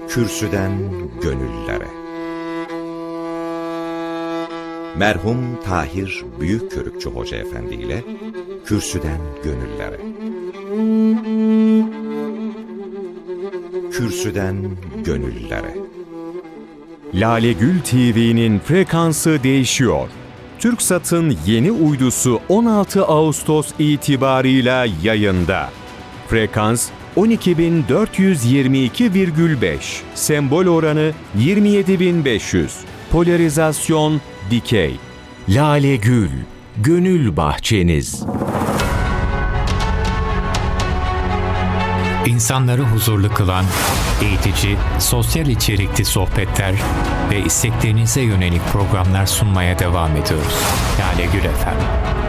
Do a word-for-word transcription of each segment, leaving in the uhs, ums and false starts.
Kürsüden Gönüllere. Merhum Tahir Büyükkörükçü Hoca Efendi ile Kürsüden Gönüllere. Kürsüden Gönüllere. Lale Gül T V'nin frekansı değişiyor. TürkSat'ın yeni uydusu on altı Ağustos itibarıyla yayında. Frekans on iki bin dört yüz yirmi iki virgül beş, sembol oranı yirmi yedi bin beş yüz, polarizasyon dikey. Lale Gül, gönül bahçeniz. İnsanları huzurlu kılan, eğitici, sosyal içerikli sohbetler ve isteklerinize yönelik programlar sunmaya devam ediyoruz. Lale Gül Efendim.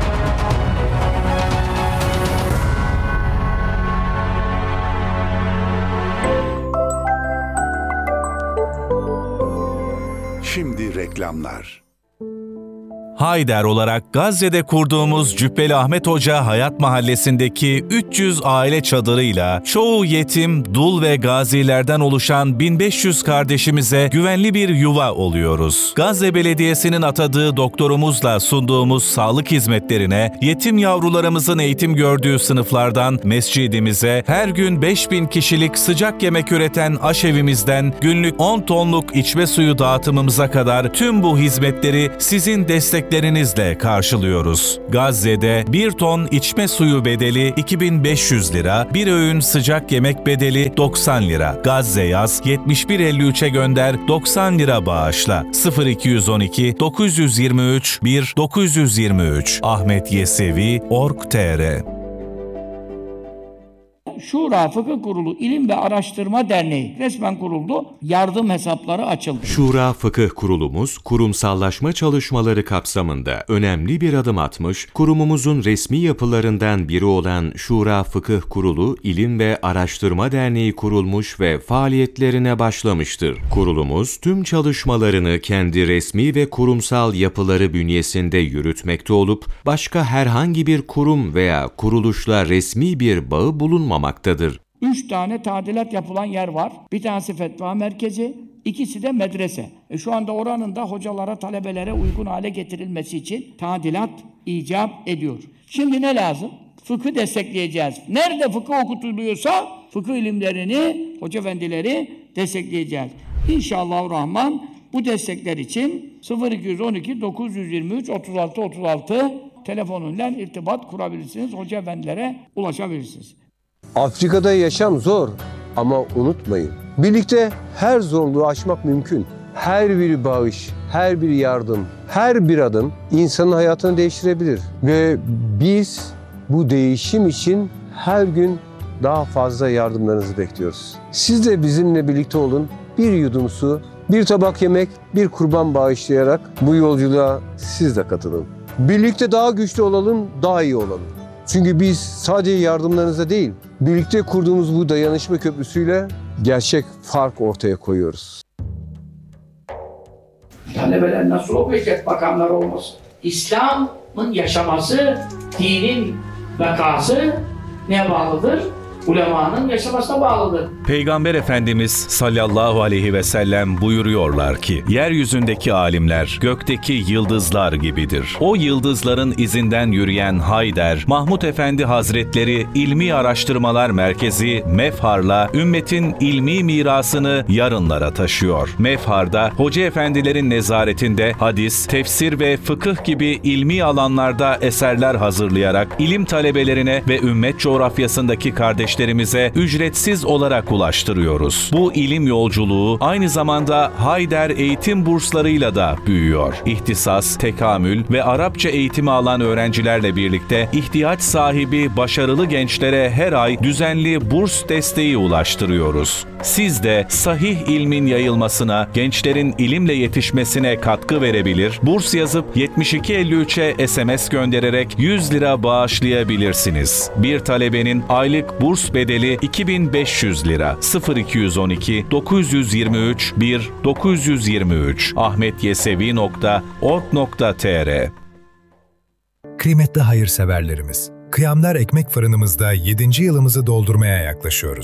Şimdi reklamlar. Hayder olarak Gazze'de kurduğumuz Cübbeli Ahmet Hoca Hayat Mahallesi'ndeki üç yüz aile çadırıyla çoğu yetim, dul ve gazilerden oluşan bin beş yüz kardeşimize güvenli bir yuva oluyoruz. Gazze Belediyesi'nin atadığı doktorumuzla sunduğumuz sağlık hizmetlerine, yetim yavrularımızın eğitim gördüğü sınıflardan mescidimize, her gün beş bin kişilik sıcak yemek üreten aşevimizden günlük on tonluk içme suyu dağıtımımıza kadar tüm bu hizmetleri sizin destek lerinizle karşılıyoruz. Gazze'de bir ton içme suyu bedeli iki bin beş yüz lira, bir öğün sıcak yemek bedeli doksan lira. Gazze yaz yetmiş bir elli üçe gönder doksan lira bağışla. sıfır iki yüz on iki dokuz yüz yirmi üç bir dokuz yüz yirmi üç Ahmet Yesevi nokta org nokta tr. Şura Fıkıh Kurulu İlim ve Araştırma Derneği resmen kuruldu. Yardım hesapları açıldı. Şura Fıkıh Kurulumuz, kurumsallaşma çalışmaları kapsamında önemli bir adım atmış, kurumumuzun resmi yapılarından biri olan Şura Fıkıh Kurulu İlim ve Araştırma Derneği kurulmuş ve faaliyetlerine başlamıştır. Kurulumuz, tüm çalışmalarını kendi resmi ve kurumsal yapıları bünyesinde yürütmekte olup, başka herhangi bir kurum veya kuruluşla resmi bir bağı bulunmamaktadır. Üç tane tadilat yapılan yer var. Bir tanesi fetva merkezi, ikisi de medrese. E şu anda oranın da hocalara, talebelere uygun hale getirilmesi için tadilat icap ediyor. Şimdi ne lazım? Fıkıh destekleyeceğiz. Nerede fıkıh okutuluyorsa fıkıh ilimlerini, hoca efendileri destekleyeceğiz. İnşallahurrahman bu destekler için sıfır iki yüz on iki dokuz yüz yirmi üç otuz altı otuz altı telefonuyla irtibat kurabilirsiniz. Hoca efendilere ulaşabilirsiniz. Afrika'da yaşam zor ama unutmayın, birlikte her zorluğu aşmak mümkün. Her bir bağış, her bir yardım, her bir adım insanın hayatını değiştirebilir. Ve biz bu değişim için her gün daha fazla yardımlarınızı bekliyoruz. Siz de bizimle birlikte olun, bir yudum su, bir tabak yemek, bir kurban bağışlayarak bu yolculuğa siz de katılın. Birlikte daha güçlü olalım, daha iyi olalım. Çünkü biz sadece yardımlarınıza değil, birlikte kurduğumuz bu dayanışma köprüsüyle gerçek fark ortaya koyuyoruz. Talebeler nasıl okuyacak bakanlar olmasın? İslam'ın yaşaması, dinin bekası neye bağlıdır? Ulemanın yaşamasına bağlıdır. Peygamber Efendimiz sallallahu aleyhi ve sellem buyuruyorlar ki, yeryüzündeki alimler gökteki yıldızlar gibidir. O yıldızların izinden yürüyen Hayder, Mahmud Efendi Hazretleri İlmi Araştırmalar Merkezi Mefhar'la ümmetin ilmi mirasını yarınlara taşıyor. Mefhar'da hoca efendilerin nezaretinde hadis, tefsir ve fıkıh gibi ilmi alanlarda eserler hazırlayarak ilim talebelerine ve ümmet coğrafyasındaki kardeşlerimize ücretsiz olarak ulaştırıyoruz. Bu ilim yolculuğu aynı zamanda Hayder eğitim burslarıyla da büyüyor. İhtisas, tekamül ve Arapça eğitimi alan öğrencilerle birlikte ihtiyaç sahibi başarılı gençlere her ay düzenli burs desteği ulaştırıyoruz. Siz de sahih ilmin yayılmasına, gençlerin ilimle yetişmesine katkı verebilir, burs yazıp yetmiş iki elli üçe S M S göndererek yüz lira bağışlayabilirsiniz. Bir talebenin aylık burs bedeli iki bin beş yüz lira. sıfır iki yüz on iki dokuz yüz yirmi üç bir dokuz yüz yirmi üç ahmet yesevi nokta org nokta tr. Kıymetli hayırseverlerimiz, Kıyamlar Ekmek Fırınımızda yedinci yılımızı doldurmaya yaklaşıyoruz.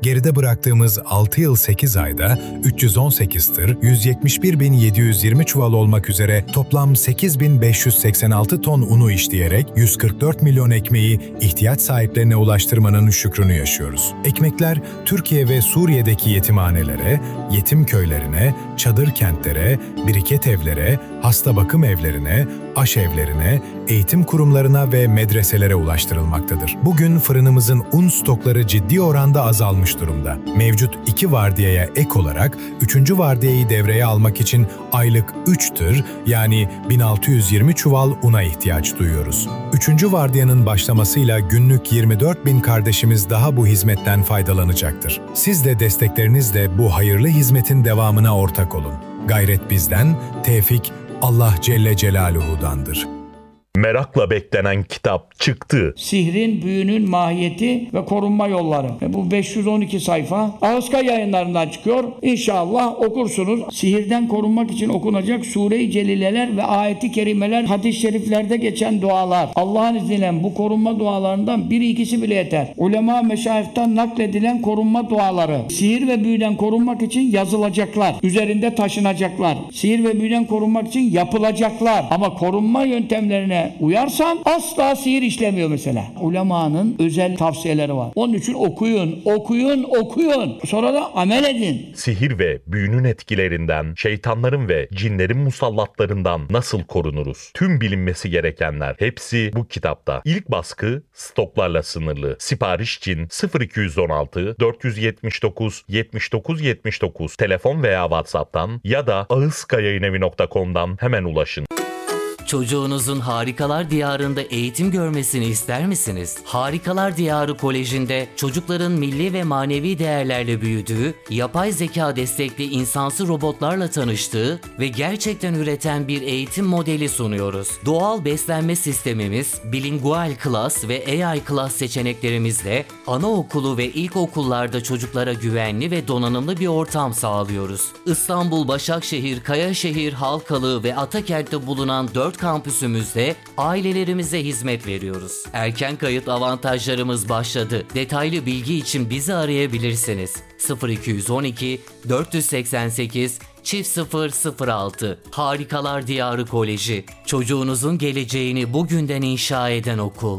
Geride bıraktığımız altı yıl sekiz ayda üç yüz on sekiz tır, yüz yetmiş bir bin yedi yüz yirmi çuval olmak üzere toplam sekiz bin beş yüz seksen altı ton unu işleyerek yüz kırk dört milyon ekmeği ihtiyaç sahiplerine ulaştırmanın şükrünü yaşıyoruz. Ekmekler Türkiye ve Suriye'deki yetimhanelere, yetim köylerine, çadır kentlere, biriket evlere, hasta bakım evlerine, aşevlerine, eğitim kurumlarına ve medreselere ulaştırılmaktadır. Bugün fırınımızın un stokları ciddi oranda azalmış durumda. Mevcut iki vardiyaya ek olarak üçüncü vardiyayı devreye almak için aylık üç tır yani bin altı yüz yirmi çuval una ihtiyaç duyuyoruz. Üçüncü vardiyanın başlamasıyla günlük yirmi dört bin kardeşimiz daha bu hizmetten faydalanacaktır. Siz de desteklerinizle bu hayırlı hizmetin devamına ortak olun. Gayret bizden, tevfik Allah Celle Celaluhu'dandır. Merakla beklenen kitap çıktı. Sihrin, büyünün mahiyeti ve korunma yolları. Ve bu beş yüz on iki sayfa Ağızkay yayınlarından çıkıyor. İnşallah okursunuz. Sihirden korunmak için okunacak Sure-i Celileler ve ayeti kerimeler, hadis-i şeriflerde geçen dualar. Allah'ın izniyle bu korunma dualarından biri ikisi bile yeter. Ulema meşayihten nakledilen korunma duaları. Sihir ve büyüden korunmak için yazılacaklar. Üzerinde taşınacaklar. Sihir ve büyüden korunmak için yapılacaklar. Ama korunma yöntemlerine uyarsan asla sihir işlemiyor mesela. Ulemanın özel tavsiyeleri var. Onun için okuyun, okuyun, okuyun. Sonra da amel edin. Sihir ve büyünün etkilerinden, şeytanların ve cinlerin musallatlarından nasıl korunuruz? Tüm bilinmesi gerekenler hepsi bu kitapta. İlk baskı stoklarla sınırlı. Sipariş için sıfır iki yüz on altı dört yüz yetmiş dokuz yetmiş dokuz yetmiş dokuz telefon veya WhatsApp'tan ya da ağızkayayinevi nokta com'dan hemen ulaşın. Çocuğunuzun Harikalar Diyarı'nda eğitim görmesini ister misiniz? Harikalar Diyarı Koleji'nde çocukların milli ve manevi değerlerle büyüdüğü, yapay zeka destekli insansı robotlarla tanıştığı ve gerçekten üreten bir eğitim modeli sunuyoruz. Doğal beslenme sistemimiz, bilingual class ve A I class seçeneklerimizle anaokulu ve ilkokullarda çocuklara güvenli ve donanımlı bir ortam sağlıyoruz. İstanbul, Başakşehir, Kayaşehir, Halkalı ve Atakent'te bulunan dört kampüsümüzde ailelerimize hizmet veriyoruz. Erken kayıt avantajlarımız başladı. Detaylı bilgi için bizi arayabilirsiniz. sıfır iki yüz on iki dört seksen sekiz çift sıfır sıfır altı Harikalar Diyarı Koleji. Çocuğunuzun geleceğini bugünden inşa eden okul.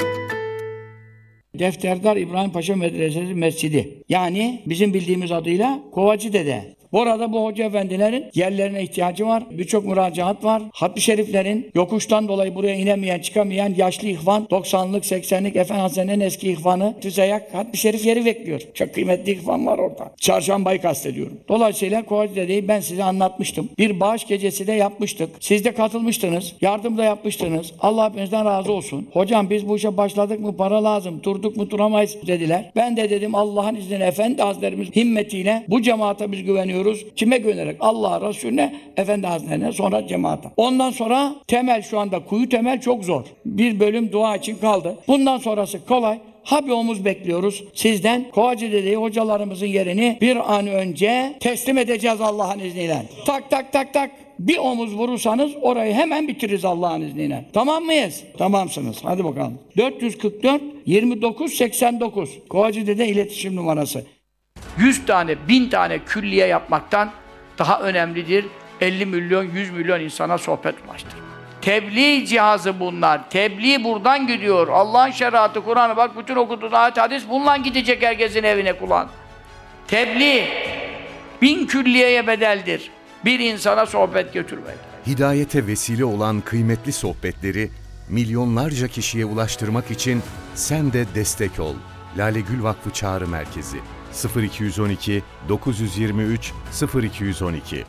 Defterdar İbrahim Paşa Medresesi Mescidi. Yani bizim bildiğimiz adıyla Kovacı Dede. Bu arada bu hoca efendilerin yerlerine ihtiyacı var. Birçok müracaat var. Hatmi şeriflerin yokuştan dolayı buraya inemeyen, çıkamayan yaşlı ihvan, doksanlık, seksenlik Efendi Hazretleri'nin eski ihvanı Tüzeyak Hatmi şerif yeri bekliyor. Çok kıymetli ihvan var orada. Çarşambayı kastediyorum. Dolayısıyla Kovacı Dede'yi ben size anlatmıştım. Bir bağış gecesi de yapmıştık. Siz de katılmıştınız. Yardım da yapmıştınız. Allah hepinizden razı olsun. Hocam biz bu işe başladık mı para lazım. Durduk mu duramayız dediler. Ben de dedim Allah'ın izniyle Efendi Hazretlerimiz himmetiyle bu cemaate biz güveniyoruz. Kime güvenerek? Allah'a, Resulüne, Efendi Hazretlerine, sonra cemaate. Ondan sonra temel şu anda kuyu temel çok zor. Bir bölüm dua için kaldı. Bundan sonrası kolay. Ha bir omuz bekliyoruz sizden. Kovacı Dede'yi hocalarımızın yerini bir an önce teslim edeceğiz Allah'ın izniyle. Tak tak tak tak. Bir omuz vurursanız orayı hemen bitiririz Allah'ın izniyle. Tamam mıyız? Tamamsınız. Hadi bakalım. dört yüz kırk dört yirmi dokuz seksen dokuz Kovacı Dede iletişim numarası. yüz tane, bin tane külliye yapmaktan daha önemlidir. elli milyon, yüz milyon insana sohbet ulaştır. Tebliğ cihazı bunlar. Tebliğ buradan gidiyor. Allah'ın şeriatı, Kur'an'ı bak bütün okuduğun ayet hadis bununla gidecek herkesin evine kulağın. Tebliğ bin külliyeye bedeldir. Bir insana sohbet götürmek. Hidayete vesile olan kıymetli sohbetleri milyonlarca kişiye ulaştırmak için sen de destek ol. Lale Gül Vakfı Çağrı Merkezi sıfır iki yüz on iki dokuz yüz yirmi üç sıfır iki yüz on iki.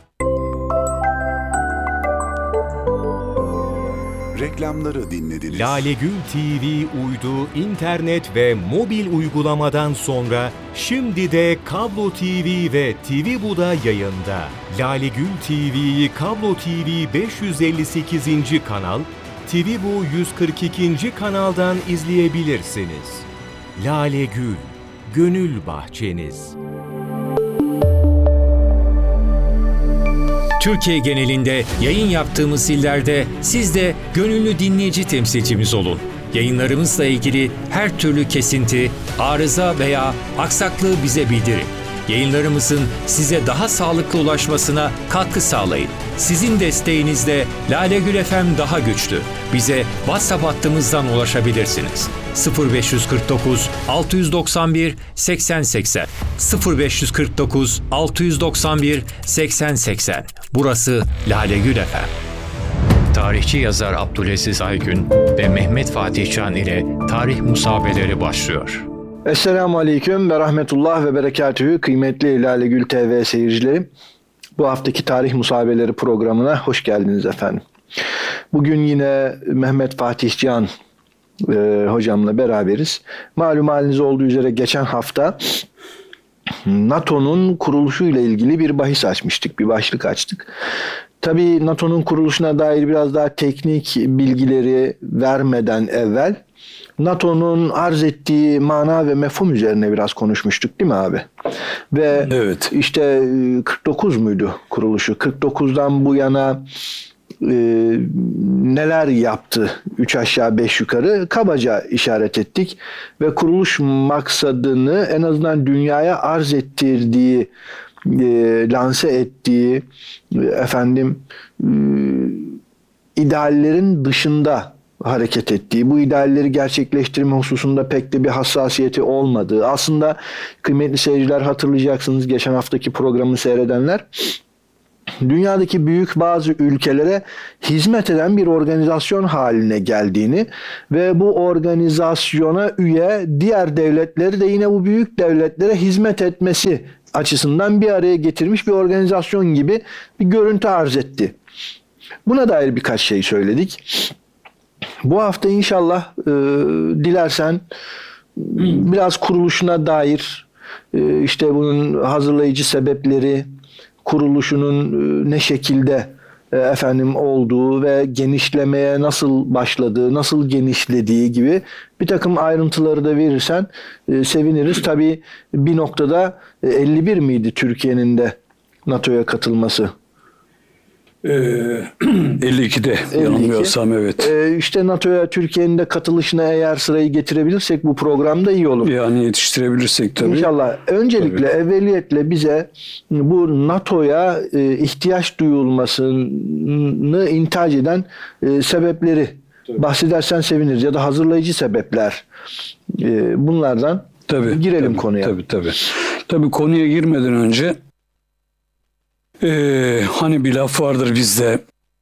Reklamları dinlediniz. Lale Gül T V uydu, internet ve mobil uygulamadan sonra şimdi de Kablo T V ve T V Bu'da yayında. Lale Gül T V'yi Kablo T V beş yüz elli sekizinci kanal, T V Bu yüz kırk ikinci kanaldan izleyebilirsiniz. Lale Gül, gönül bahçeniz. Türkiye genelinde yayın yaptığımız illerde siz de gönüllü dinleyici temsilcimiz olun. Yayınlarımızla ilgili her türlü kesinti, arıza veya aksaklığı bize bildirin. Yayınlarımızın size daha sağlıklı ulaşmasına katkı sağlayın. Sizin desteğinizle Lale Gül F M daha güçlü. Bize WhatsApp hattımızdan ulaşabilirsiniz. sıfır beş kırk dokuz altı doksan bir seksen seksen sıfır beş kırk dokuz altı doksan bir seksen seksen. Burası Lale Gül F M. Tarihçi yazar Abdülaziz Aygün ve Mehmet Fatih Can ile Tarih Musabeleri başlıyor. Esselamu Aleyküm ve Rahmetullah ve Berekatühü kıymetli Lale Gül T V seyircileri. Bu haftaki Tarih Musabeleri programına hoş geldiniz efendim. Bugün yine Mehmet Fatih Can e, hocamla beraberiz. Malum haliniz olduğu üzere geçen hafta NATO'nun kuruluşuyla ilgili bir bahis açmıştık, bir başlık açtık. Tabii NATO'nun kuruluşuna dair biraz daha teknik bilgileri vermeden evvel NATO'nun arz ettiği mana ve mefhum üzerine biraz konuşmuştuk değil mi abi? Ve evet. işte kırk dokuz muydu kuruluşu? kırk dokuzdan bu yana e, neler yaptı? Üç aşağı beş yukarı kabaca işaret ettik. Ve kuruluş maksadını en azından dünyaya arz ettirdiği, e, lanse ettiği e, efendim e, ideallerin dışında hareket ettiği, bu idealleri gerçekleştirme hususunda pek de bir hassasiyeti olmadığı. Aslında kıymetli seyirciler hatırlayacaksınız, geçen haftaki programı seyredenler, dünyadaki büyük bazı ülkelere hizmet eden bir organizasyon haline geldiğini ve bu organizasyona üye diğer devletleri de yine bu büyük devletlere hizmet etmesi açısından bir araya getirmiş bir organizasyon gibi bir görüntü arz etti. Buna dair birkaç şey söyledik. Bu hafta inşallah e, dilersen biraz kuruluşuna dair e, işte bunun hazırlayıcı sebepleri, kuruluşunun e, ne şekilde e, efendim olduğu ve genişlemeye nasıl başladığı, nasıl genişlediği gibi bir takım ayrıntıları da verirsen e, seviniriz. Tabii bir noktada e, elli bir miydi Türkiye'nin de NATO'ya katılması? elli ikide yanılmıyorsam evet. Ee, işte NATO'ya Türkiye'nin de katılışına eğer sırayı getirebilirsek bu programda iyi olur. Yani yetiştirebilirsek tabii. İnşallah. Öncelikle tabii. evveliyetle bize bu NATO'ya e, ihtiyaç duyulmasını intihac eden e, sebepleri tabii. bahsedersen seviniriz. Ya da hazırlayıcı sebepler. E, bunlardan tabii, girelim tabii, konuya. Tabii tabii. Tabii konuya girmeden önce Ee, hani bir laf vardır bizde,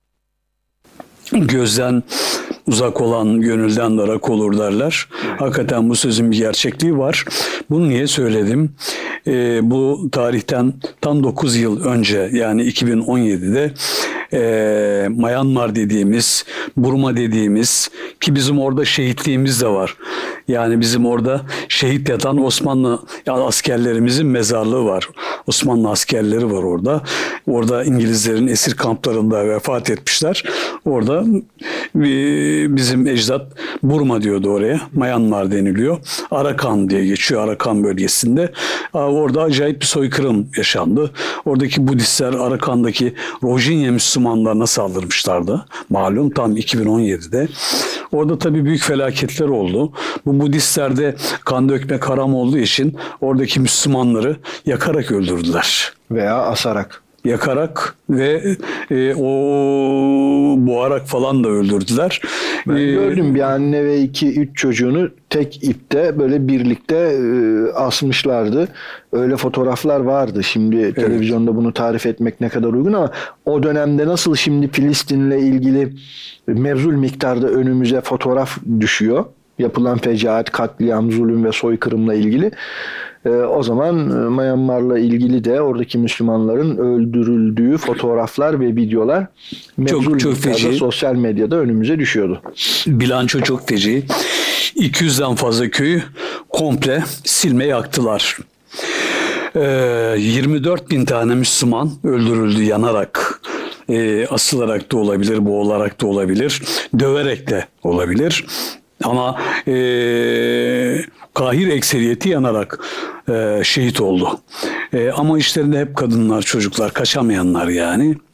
gözden uzak olan gönülden ırak olur derler. Hakikaten bu sözün bir gerçekliği var. Bunu niye söyledim? Ee, bu tarihten tam dokuz yıl önce, yani iki bin on yedide e, Myanmar dediğimiz, Burma dediğimiz, ki bizim orada şehitliğimiz de var. Yani bizim orada şehit yatan Osmanlı askerlerimizin mezarlığı var. Osmanlı askerleri var orada. Orada İngilizlerin esir kamplarında vefat etmişler. Orada bizim ecdat Burma diyordu oraya. Myanmar deniliyor. Arakan diye geçiyor, Arakan bölgesinde. Orada acayip bir soykırım yaşandı. Oradaki Budistler Arakan'daki Rohingya Müslümanlarına saldırmışlardı. Malum tam iki bin on yedide. Orada tabii büyük felaketler oldu. Bu Budistlerde kan dökmek haram olduğu için oradaki Müslümanları yakarak öldürdüler. Veya asarak. Yakarak ve e, o boğarak falan da öldürdüler. Ben ee, gördüm bir anne ve iki üç çocuğunu tek ipte böyle birlikte e, asmışlardı. Öyle fotoğraflar vardı. Şimdi evet. televizyonda bunu tarif etmek ne kadar uygun ama o dönemde nasıl şimdi Filistin'le ilgili mevzul miktarda önümüze fotoğraf düşüyor. Yapılan fecaat, katliam, zulüm ve soykırımla ilgili. Ee, o zaman Myanmar'la ilgili de oradaki Müslümanların öldürüldüğü fotoğraflar ve videolar çok, çok feci. Sosyal medyada önümüze düşüyordu. Bilanço çok feci. iki yüzden fazla köyü komple silme yaktılar. Ee, yirmi dört bin tane Müslüman öldürüldü yanarak. E, asılarak da olabilir, boğularak da olabilir, döverek de olabilir. Ama e, kahir ekseriyeti yanarak e, şehit oldu. E, ama işlerinde hep kadınlar, çocuklar, kaçamayanlar yani.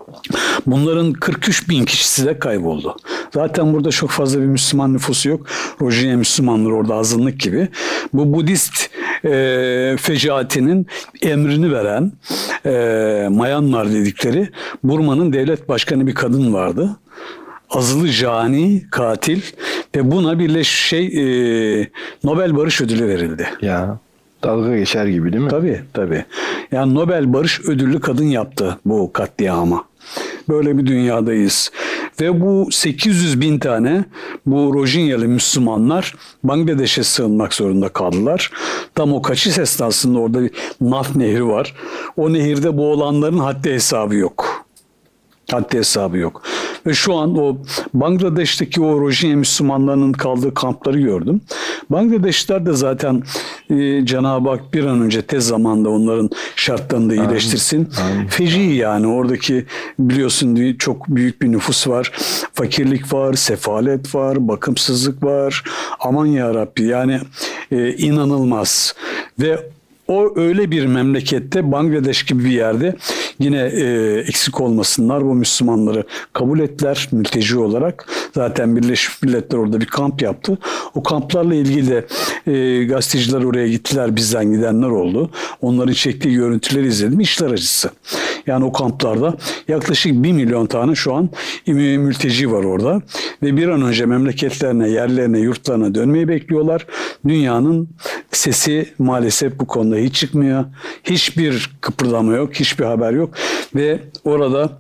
Bunların kırk üç bin kişisi de kayboldu. Zaten burada çok fazla bir Müslüman nüfusu yok. Rojinye Müslümanları orada azınlık gibi. Bu Budist e, fecaatinin emrini veren e, Myanmar dedikleri Burma'nın devlet başkanı bir kadın vardı. Azılı cani, katil ve buna birleş şey e, Nobel Barış Ödülü verildi. Ya dalga geçer gibi değil mi? Tabii tabii. Yani Nobel Barış Ödüllü kadın yaptı bu katliamı. Böyle bir dünyadayız. Ve bu sekiz yüz bin tane bu Rojinyalı Müslümanlar Bangladeş'e sığınmak zorunda kaldılar. Tam o kaçış esnasında orada bir Naf Nehri var. O nehirde boğulanların haddi hesabı yok. Haddi hesabı yok. Ve şu an o Bangladeş'teki o Rojinye Müslümanlarının kaldığı kampları gördüm. Bangladeşliler de zaten e, Cenab-ı Hak bir an önce tez zamanda onların şartlarını da iyileştirsin. Amin. Feci yani oradaki biliyorsun çok büyük bir nüfus var. Fakirlik var, sefalet var, bakımsızlık var. Aman yarabbi yani e, inanılmaz. Ve o öyle bir memlekette Bangladeş gibi bir yerde yine e, eksik olmasınlar bu Müslümanları kabul ettiler mülteci olarak. Zaten Birleşmiş Milletler orada bir kamp yaptı. O kamplarla ilgili de e, gazeteciler oraya gittiler, bizden gidenler oldu. Onların çektiği görüntüleri izledim. İşler acısı. Yani o kamplarda yaklaşık bir milyon tane şu an mülteci var orada. Ve bir an önce memleketlerine, yerlerine, yurtlarına dönmeyi bekliyorlar. Dünyanın sesi maalesef bu konuda hiç çıkmıyor. Hiçbir kıpırdama yok, hiçbir haber yok. Ve orada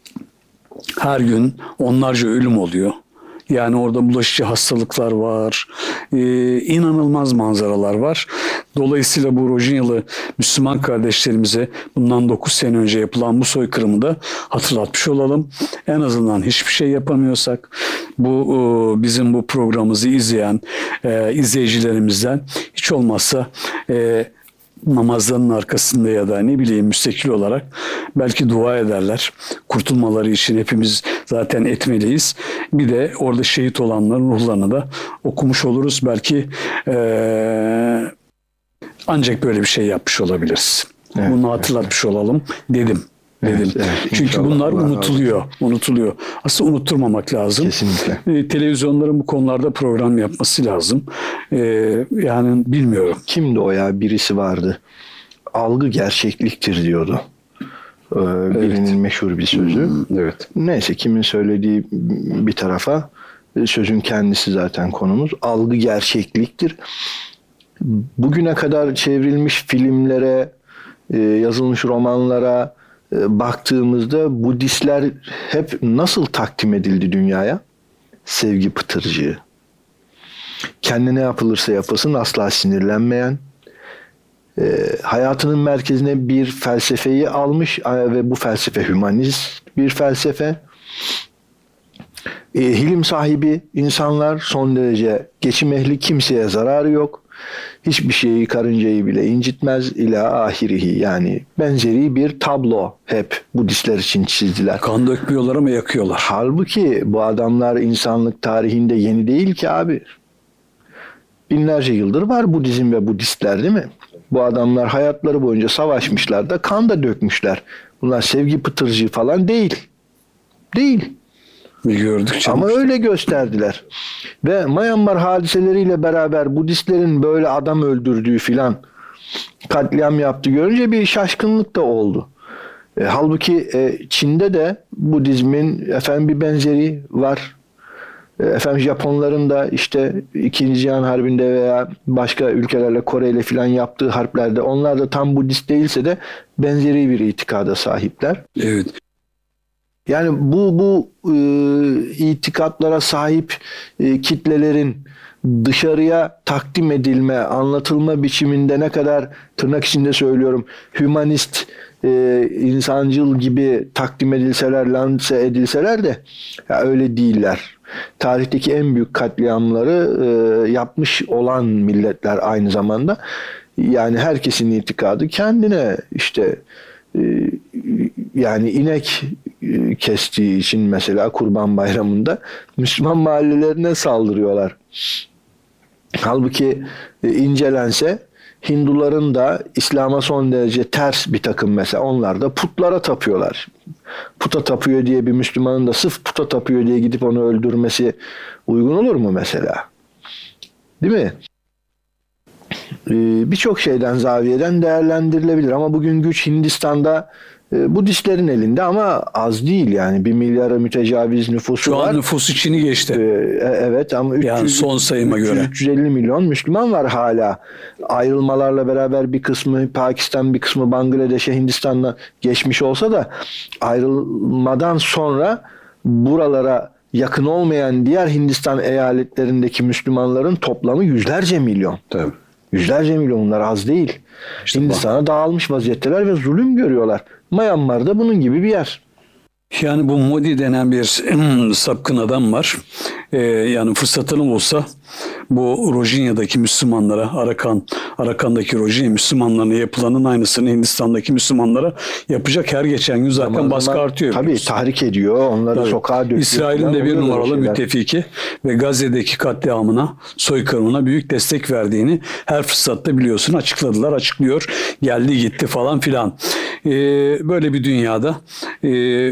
her gün onlarca ölüm oluyor. Yani orada bulaşıcı hastalıklar var. Ee, inanılmaz manzaralar var. Dolayısıyla bu Rojinyalı Müslüman kardeşlerimize bundan dokuz sene önce yapılan bu soykırımı da hatırlatmış olalım. En azından hiçbir şey yapamıyorsak bu e, bizim bu programımızı izleyen e, izleyicilerimizden hiç olmazsa e, namazlarının arkasında ya da ne bileyim müstakil olarak belki dua ederler. Kurtulmaları için hepimiz zaten etmeliyiz. Bir de orada şehit olanların ruhlarını da okumuş oluruz. Belki ee, ancak böyle bir şey yapmış olabiliriz. Evet, bunu hatırlatmış evet. olalım dedim. dedim. Evet, evet, Çünkü bunlar Allah unutuluyor. Allah. Unutuluyor. Aslında unutturmamak lazım. Kesinlikle. Ee, televizyonların bu konularda program yapması lazım. Ee, yani bilmiyorum. Kimdi o ya? Birisi vardı. Algı gerçekliktir diyordu. Ee, evet. Birinin meşhur bir sözü. Hmm, evet. Neyse kimin söylediği bir tarafa, sözün kendisi zaten konumuz. Algı gerçekliktir. Bugüne kadar çevrilmiş filmlere, yazılmış romanlara baktığımızda Budistler hep nasıl takdim edildi dünyaya? Sevgi pıtırcığı. Kendine yapılırsa yapılsın asla sinirlenmeyen, e, hayatının merkezine bir felsefeyi almış ve bu felsefe hümanist bir felsefe. E, hilim sahibi insanlar, son derece geçim ehli, kimseye zararı yok. Hiçbir şeyi, karıncayı bile incitmez ila ahirihi, yani benzeri bir tablo hep Budistler için çizdiler. Kan dökmüyorlar ama yakıyorlar. Halbuki bu adamlar insanlık tarihinde yeni değil ki abi. Binlerce yıldır var Budizm ve Budistler değil mi? Bu adamlar hayatları boyunca savaşmışlar da kan da dökmüşler. Bunlar sevgi pıtırcı falan değil. Değil. Gördükçe ama öyle gösterdiler. Ve Myanmar hadiseleriyle beraber Budistlerin böyle adam öldürdüğü filan, katliam yaptı görünce bir şaşkınlık da oldu. E, halbuki e, Çin'de de Budizmin efendim bir benzeri var. E, efendim Japonların da işte İkinci Cihan Harbi'nde veya başka ülkelerle, Kore ile filan yaptığı harplerde onlar da tam Budist değilse de benzeri bir itikada sahipler. Evet. Yani bu bu e, itikatlara sahip e, kitlelerin dışarıya takdim edilme, anlatılma biçiminde ne kadar, tırnak içinde söylüyorum, hümanist, e, insancıl gibi takdim edilseler, lanse edilseler de ya öyle değiller. Tarihteki en büyük katliamları e, yapmış olan milletler aynı zamanda. Yani herkesin itikadı kendine, işte e, yani inek kestiği için mesela Kurban Bayramı'nda Müslüman mahallelerine saldırıyorlar. Halbuki incelense Hinduların da İslam'a son derece ters bir takım, mesela onlar da putlara tapıyorlar. puta tapıyor diye bir Müslümanın da sırf puta tapıyor diye gidip onu öldürmesi uygun olur mu mesela? Değil mi? Ee, birçok şeyden, zaviyeden değerlendirilebilir ama bugün güç Hindistan'da e, Budistlerin elinde ama az değil yani bir milyara mütecaviz nüfusu Şu var. Şu an nüfusu Çin'i geçti. Ee, evet ama üç yüz, yani son sayıma göre üç yüz elli milyon Müslüman var hala. Ayrılmalarla beraber bir kısmı Pakistan, bir kısmı Bangladeş'e, Hindistan'la geçmiş olsa da ayrılmadan sonra buralara yakın olmayan diğer Hindistan eyaletlerindeki Müslümanların toplamı yüzlerce milyon. Tabii. Yüzlerce milyon, bunlar az değil. İşte Hindistan'a dağılmış vaziyetteler ve zulüm görüyorlar. Myanmar'da bunun gibi bir yer. Yani bu Modi denen bir sapkın adam var. Ee, yani fırsatını olsa bu Rohingya'daki Müslümanlara, Arakan, Arakan'daki Rohingya Müslümanlarına yapılanın aynısını Hindistan'daki Müslümanlara yapacak. Her geçen gün zaten zaman baskı zaman, artıyor. Tabii tahrik ediyor, onları tabii. sokağa döküyor. İsrail'in de bir numaralı müttefiki ve Gazze'deki katliamına, soykırımına büyük destek verdiğini her fırsatta biliyorsun açıkladılar, açıklıyor. Geldi gitti falan filan. Ee, böyle bir dünyada e,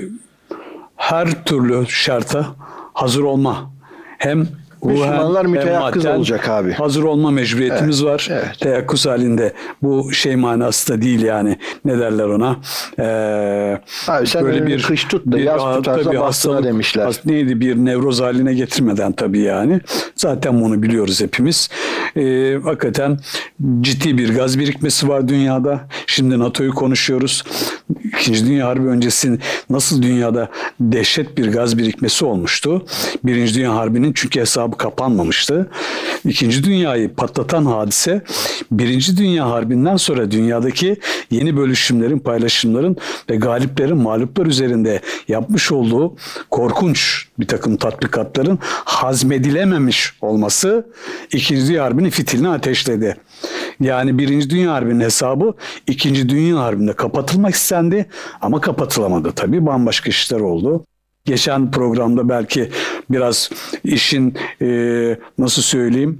her türlü şarta hazır olma, hem Müslümanlar müteyakkız olacak abi. Hazır olma mecburiyetimiz evet, var. Evet. Teyakkuz halinde. Bu şey manası da değil yani. Ne derler ona? Ee, abi sen böyle bir kış tut da yaz tutarsa bastına demişler. Has, neydi? Bir nevroz haline getirmeden tabii yani. Zaten bunu biliyoruz hepimiz. Ee, hakikaten ciddi bir gaz birikmesi var dünyada. Şimdi NATO'yu konuşuyoruz. İkinci Dünya Harbi öncesi nasıl dünyada dehşet bir gaz birikmesi olmuştu. Birinci Dünya Harbi'nin çünkü hesabı kapanmamıştı. İkinci Dünyayı patlatan hadise Birinci Dünya Harbi'nden sonra dünyadaki yeni bölüşümlerin, paylaşımların ve galiplerin mağluplar üzerinde yapmış olduğu korkunç bir takım tatbikatların hazmedilememiş olması İkinci Dünya Harbi'nin fitilini ateşledi. Yani Birinci Dünya Harbi'nin hesabı İkinci Dünya Harbi'nde kapatılmak istendi ama kapatılamadı tabii. Bambaşka işler oldu. Geçen programda belki biraz işin e, nasıl söyleyeyim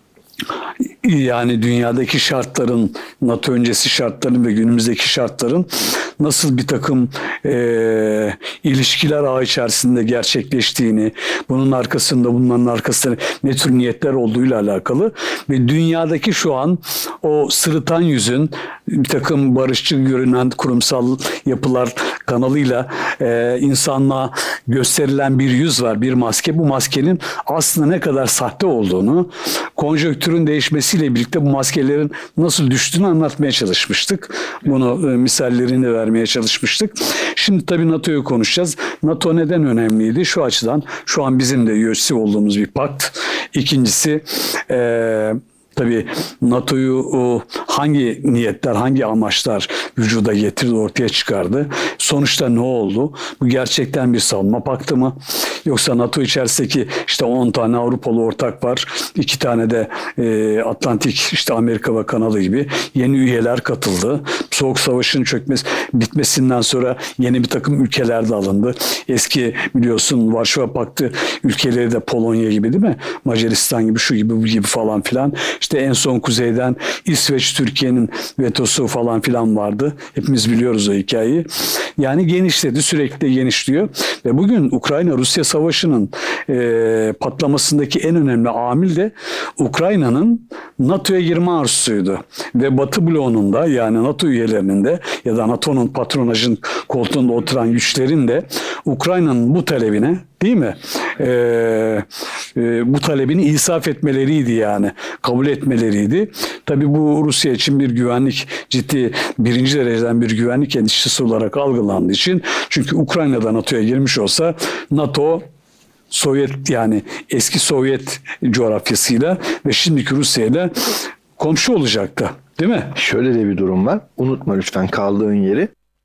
yani dünyadaki şartların, NATO öncesi şartların ve günümüzdeki şartların nasıl bir takım e, ilişkiler ağı içerisinde gerçekleştiğini, bunun arkasında, bunların arkasında ne tür niyetler olduğuyla alakalı ve dünyadaki şu an o sırıtan yüzün bir takım barışçıl görünen kurumsal yapılar kanalıyla e, insanlığa gösterilen bir yüz var, bir maske. Bu maskenin aslında ne kadar sahte olduğunu, konjonktürün değişmesiyle birlikte bu maskelerin nasıl düştüğünü anlatmaya çalışmıştık. Bunu e, misallerini vermeye çalışmıştık. Şimdi tabii NATO'yu konuşacağız. NATO neden önemliydi? Şu açıdan, şu an bizim de üyesi olduğumuz bir pakt. İkincisi, eee tabii NATO'yu o hangi niyetler, hangi amaçlar vücuda getirdi, ortaya çıkardı? Sonuçta ne oldu? Bu gerçekten bir savunma paktı mı? Yoksa NATO içerisindeki işte on tane Avrupalı ortak var, iki tane de e, Atlantik, işte Amerika ve Kanada gibi yeni üyeler katıldı. Soğuk Savaş'ın çökmesi, bitmesinden sonra yeni bir takım ülkeler de alındı. Eski biliyorsun Varşova Paktı ülkeleri de Polonya gibi değil mi? Macaristan gibi, şu gibi, bu gibi falan filan. İşte en son kuzeyden İsveç, Türkiye'nin vetosu falan filan vardı. Hepimiz biliyoruz o hikayeyi. Yani genişledi, sürekli genişliyor. Ve bugün Ukrayna-Rusya savaşının e, patlamasındaki en önemli amil de Ukrayna'nın NATO'ya girme arzusuydu. Ve Batı bloğunun da, yani NATO üyelerinin de ya da NATO'nun patronajın koltuğunda oturan güçlerin de Ukrayna'nın bu talebine, değil mi? Ee, e, bu talebini isaf etmeleriydi yani. Kabul etmeleriydi. Tabii bu Rusya için bir güvenlik, ciddi birinci dereceden bir güvenlik endişesi olarak algılandığı için, çünkü Ukrayna'da NATO'ya girmiş olsa NATO Sovyet, yani eski Sovyet coğrafyasıyla ve şimdiki Rusya ile komşu olacaktı. Değil mi? Şöyle de bir durum var. Unutma lütfen kaldığın yeri.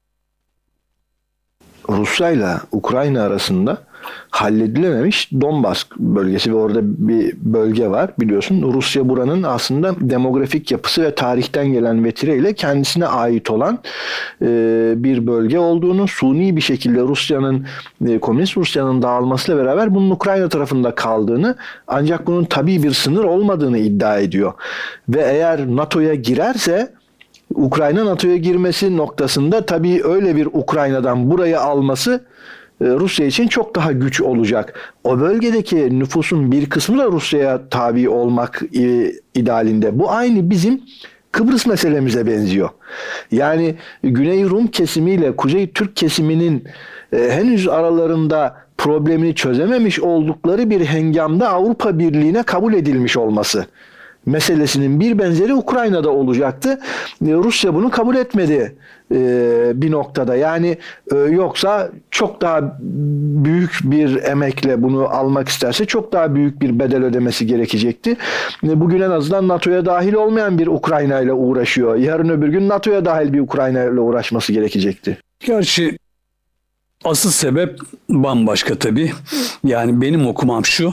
Rusya ile Ukrayna arasında halledilememiş Donbas bölgesi ve orada bir bölge var biliyorsun. Rusya buranın aslında demografik yapısı ve tarihten gelen vetireyle kendisine ait olan e, bir bölge olduğunu, suni bir şekilde Rusya'nın, e, Komünist Rusya'nın dağılmasıyla beraber bunun Ukrayna tarafında kaldığını, ancak bunun tabii bir sınır olmadığını iddia ediyor. Ve eğer NATO'ya girerse Ukrayna NATO'ya girmesi noktasında tabii öyle bir Ukrayna'dan buraya alması Rusya için çok daha güç olacak. O bölgedeki nüfusun bir kısmı da Rusya'ya tabi olmak idealinde. Bu aynı bizim Kıbrıs meselemize benziyor. Yani Güney Rum kesimiyle Kuzey Türk kesiminin henüz aralarında problemini çözememiş oldukları bir hengamda Avrupa Birliği'ne kabul edilmiş olması meselesinin bir benzeri Ukrayna'da olacaktı. Rusya bunu kabul etmedi bir noktada. Yani yoksa çok daha büyük bir emekle bunu almak isterse çok daha büyük bir bedel ödemesi gerekecekti. Bugün en azından NATO'ya dahil olmayan bir Ukrayna ile uğraşıyor. Yarın öbür gün NATO'ya dahil bir Ukrayna ile uğraşması gerekecekti. Gerçi asıl sebep bambaşka tabii. Yani benim okumam şu.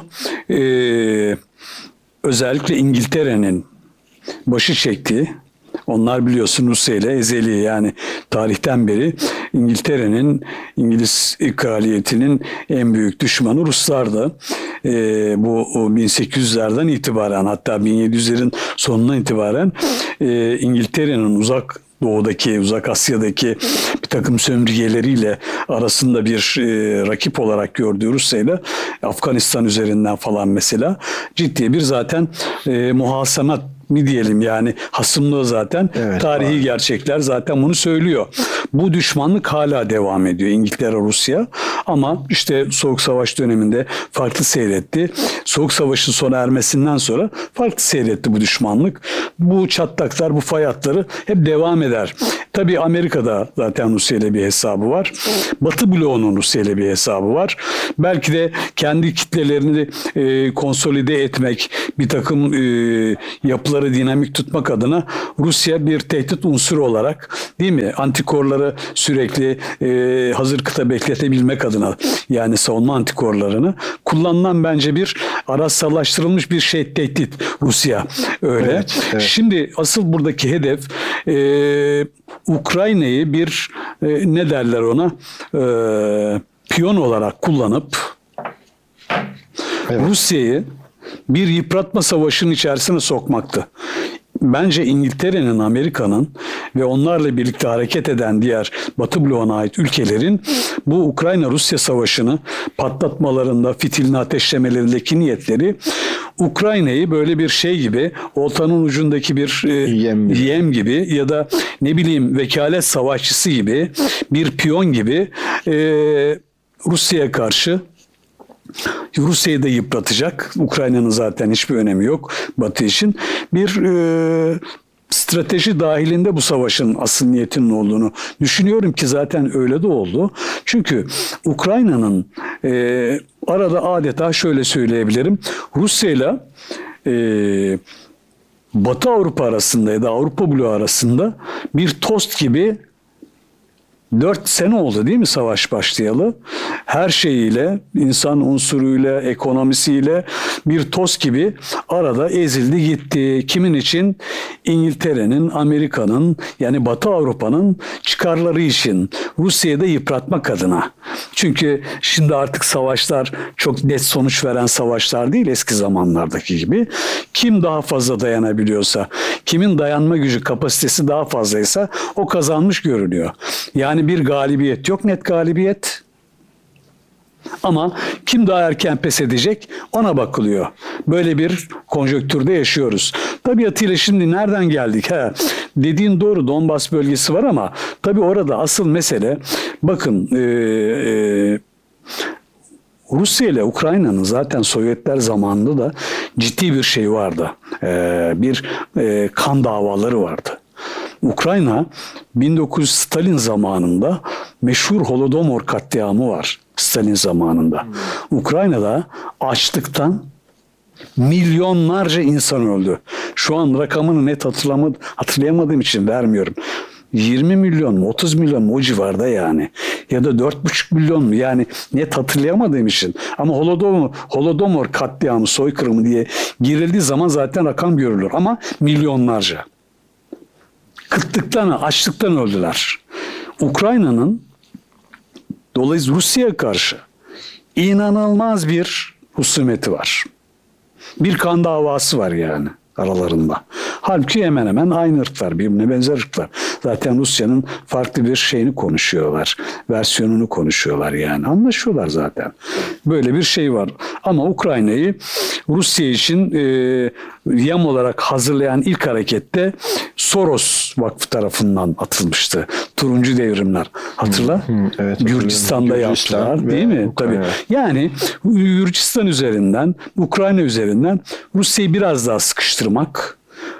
Ee, özellikle İngiltere'nin başı çektiği, onlar biliyorsun Rusya ile ezeli, yani tarihten beri İngiltere'nin, İngiliz kraliyetinin en büyük düşmanı Ruslardı. Ee, bu bin sekiz yüzlerden itibaren, hatta bin yedi yüzlerin sonundan itibaren e, İngiltere'nin uzak Doğu'daki, Uzak Asya'daki bir takım sömürgeleriyle arasında bir e, rakip olarak gördüğü Rusya'yla Afganistan üzerinden falan mesela ciddi bir zaten e, muhasemat mi diyelim, yani hasımlığı zaten, evet, tarihi var. Gerçekler zaten bunu söylüyor. Bu düşmanlık hala devam ediyor İngiltere-Rusya, ama işte Soğuk Savaş döneminde farklı seyretti. Soğuk Savaş'ın sona ermesinden sonra farklı seyretti bu düşmanlık. Bu çatlaklar, bu fay hatları hep devam eder. Tabii Amerika'da zaten Rusya ile bir hesabı var. Batı bloğunun Rusya ile bir hesabı var. Belki de kendi kitlelerini e, konsolide etmek, bir takım e, yapıları dinamik tutmak adına Rusya bir tehdit unsuru olarak, değil mi, antikorları sürekli e, hazır kıta bekletebilmek adına, yani savunma antikorlarını kullanılan bence bir araçsallaştırılmış bir şey, tehdit Rusya öyle. Evet, evet. Şimdi asıl buradaki hedef e, Ukrayna'yı bir e, ne derler ona e, piyon olarak kullanıp evet. Rusya'yı bir yıpratma savaşının içerisine sokmaktı. Bence İngiltere'nin, Amerika'nın ve onlarla birlikte hareket eden diğer Batı bloğuna ait ülkelerin bu Ukrayna-Rusya savaşını patlatmalarında, fitilini ateşlemelerindeki niyetleri Ukrayna'yı böyle bir şey gibi, oltanın ucundaki bir e, yem, gibi. yem gibi ya da ne bileyim vekalet savaşçısı gibi, bir piyon gibi e, Rusya'ya karşı, Rusya'yı da yıpratacak. Ukrayna'nın zaten hiçbir önemi yok Batı için. Bir e, strateji dahilinde bu savaşın asıl niyetinin olduğunu düşünüyorum ki zaten öyle de oldu. Çünkü Ukrayna'nın e, arada adeta şöyle söyleyebilirim, Rusya'yla e, Batı Avrupa arasında ya da Avrupa bloğu arasında bir tost gibi dört sene oldu değil mi savaş başlayalı? Her şeyiyle, insan unsuruyla, ekonomisiyle bir toz gibi arada ezildi gitti. Kimin için? İngiltere'nin, Amerika'nın, yani Batı Avrupa'nın çıkarları için, Rusya'yı da yıpratmak adına. Çünkü şimdi artık savaşlar çok net sonuç veren savaşlar değil eski zamanlardaki gibi. Kim daha fazla dayanabiliyorsa, kimin dayanma gücü, kapasitesi daha fazlaysa o kazanmış görünüyor. Yani bir galibiyet yok, net galibiyet. Ama kim daha erken pes edecek ona bakılıyor. Böyle bir konjonktürde yaşıyoruz. Tabiatıyla şimdi nereden geldik? Ha, dediğin doğru, Donbas bölgesi var ama tabii orada asıl mesele, bakın e, e, Rusya ile Ukrayna'nın zaten Sovyetler zamanında da ciddi bir şey vardı. E, bir e, kan davaları vardı. Ukrayna bin dokuz yüz Stalin zamanında meşhur Holodomor katliamı var Stalin zamanında. Hmm. Ukrayna'da açlıktan milyonlarca insan öldü. Şu an rakamını net hatırlayamadığım için vermiyorum. yirmi milyon mu, otuz milyon mu, o civarda yani. Ya da dört buçuk milyon mu, yani net hatırlayamadığım için. Ama Holodomor, Holodomor katliamı, soykırımı diye girildiği zaman zaten rakam görülür. Ama milyonlarca. Kıtlıktan, açlıktan öldüler. Ukrayna'nın dolayısıyla Rusya'ya karşı inanılmaz bir husumeti var. Bir kan davası var yani aralarında. Halbuki hemen hemen aynı ırklar, birbirine benzer ırklar. Zaten Rusya'nın farklı bir şeyini konuşuyorlar. Versiyonunu konuşuyorlar yani. Anlaşıyorlar zaten. Böyle bir şey var. Ama Ukrayna'yı Rusya için e, yam olarak hazırlayan ilk harekette Soros Vakfı tarafından atılmıştı. Turuncu devrimler. Hatırla? Hı, hı, evet, Gürcistan'da Gürcistan yaptılar değil mi? Tabii. Yani Gürcistan üzerinden, Ukrayna üzerinden Rusya'yı biraz daha sıkıştırmak,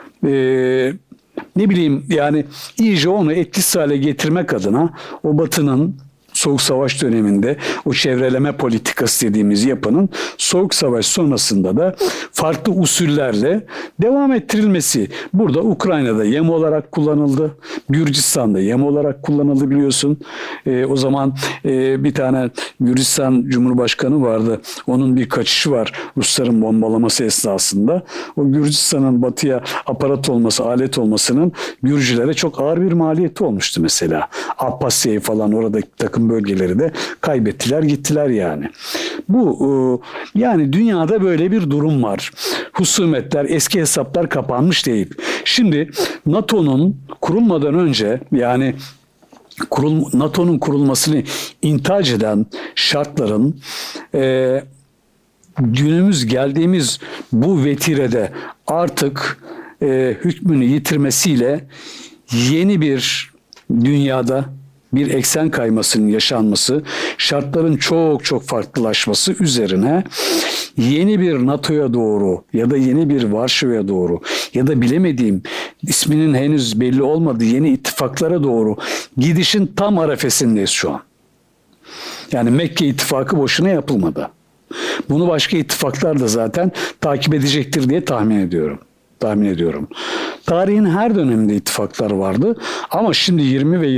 e, ne bileyim yani iyice onu etkisiz hale getirmek adına o Batı'nın Soğuk Savaş döneminde o çevreleme politikası dediğimiz yapının Soğuk Savaş sonrasında da farklı usullerle devam ettirilmesi. Burada Ukrayna'da yem olarak kullanıldı. Gürcistan'da yem olarak kullanıldı biliyorsun. E, o zaman e, bir tane Gürcistan Cumhurbaşkanı vardı. Onun bir kaçışı var Rusların bombalaması esnasında. O Gürcistan'ın batıya aparat olması, alet olmasının Gürcülere çok ağır bir maliyeti olmuştu mesela. Abbasya'yı falan oradaki takım bölgeleri de kaybettiler gittiler yani. Bu yani dünyada böyle bir durum var. Husumetler, eski hesaplar kapanmış değil. Şimdi NATO'nun kurulmadan önce yani kurul, NATO'nun kurulmasını intihac eden şartların e, günümüz geldiğimiz bu vetirede artık e, hükmünü yitirmesiyle yeni bir dünyada bir eksen kaymasının yaşanması, şartların çok çok farklılaşması üzerine yeni bir NATO'ya doğru ya da yeni bir Varşova'ya doğru ya da bilemediğim isminin henüz belli olmadığı yeni ittifaklara doğru gidişin tam arefesindeyiz şu an. Yani Mekke ittifakı boşuna yapılmadı. Bunu başka ittifaklar da zaten takip edecektir diye tahmin ediyorum. Tahmin ediyorum. Tarihin her döneminde ittifaklar vardı ama şimdi yirmi ve